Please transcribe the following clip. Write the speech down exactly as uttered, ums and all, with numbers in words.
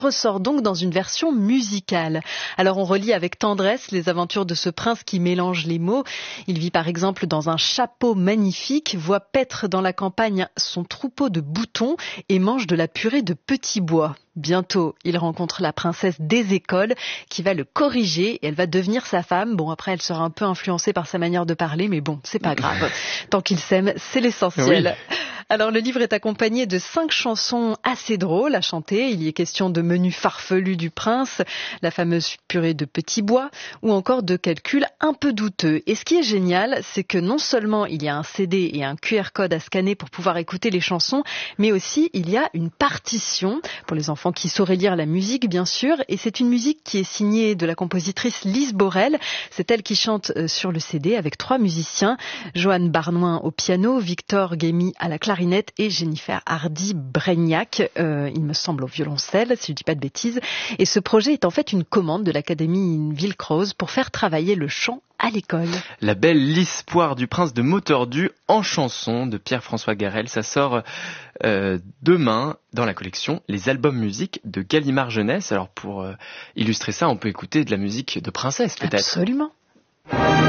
ressort donc dans une version musicale. Alors on relit avec tendresse les aventures de ce prince qui mélange les mots. Il vit par exemple dans un chapeau magnifique, voit paître dans la campagne son troupeau de boutons et mange de la purée de petits bois. Bientôt, il rencontre la princesse des écoles qui va le corriger et elle va devenir sa femme. Bon, après, elle sera un peu influencée par sa manière de parler, mais bon, c'est pas grave. Tant qu'ils s'aiment, c'est l'essentiel. Oui. Alors, le livre est accompagné de cinq chansons assez drôles à chanter. Il y est question de menus farfelus du prince, la fameuse purée de petits bois, ou encore de calculs un peu douteux. Et ce qui est génial, c'est que non seulement il y a un C D et un Q R code à scanner pour pouvoir écouter les chansons, mais aussi il y a une partition pour les enfants qui sauraient lire la musique, bien sûr. Et c'est une musique qui est signée de la compositrice Lise Borel. C'est elle qui chante sur le C D avec trois musiciens, Joanne Barnoin au piano, Victor Guémy à la clarinette et Jennifer Hardy-Brignac, euh, il me semble, au violoncelle, si je ne dis pas de bêtises. Et ce projet est en fait une commande de l'Académie Ville-Creuse pour faire travailler le chant à l'école. La belle L'Espoir du prince de Mautordu en chanson de Pierre-François Garel. Ça sort euh, demain dans la collection Les albums musique de Gallimard Jeunesse. Alors pour euh, illustrer ça, on peut écouter de la musique de princesse peut-être. Absolument.